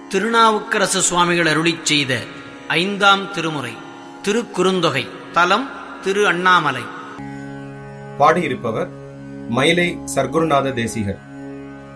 திருநாவுக்கரசு சுவாமிகள் அருளிச் செய்த 5ஆம் திருமுறை திருக்குறுந்தொகை. தலம் திரு அண்ணாமலை. பாடியிருப்பவர் மயிலை சர்க்குருநாத தேசிகர்.